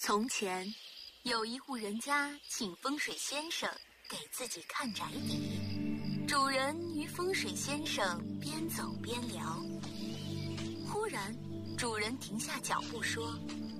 从前，有一户人家请风水先生给自己看宅邸。主人与风水先生边走边聊，忽然，主人停下脚步说：“